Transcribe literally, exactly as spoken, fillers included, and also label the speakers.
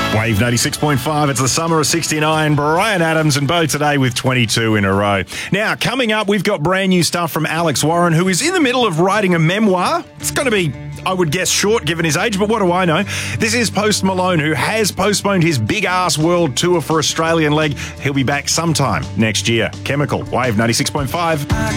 Speaker 1: Wave ninety-six point five, it's the summer of sixty-nine. Bryan Adams and Bo today with twenty-two in a row. Now, coming up, we've got brand new stuff from Alex Warren, who is in the middle of writing a memoir. It's going to be, I would guess, short given his age, but what do I know? This is Post Malone, who has postponed his big-ass world tour for Australian leg. He'll be back sometime next year. Chemical, Wave ninety-six point five.